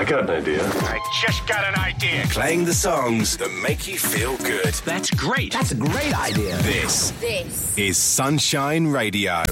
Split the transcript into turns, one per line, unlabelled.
I got an idea.
I just got an idea.
Playing the songs that make you feel good.
That's great.
That's a great idea.
This is Sunshine Radio.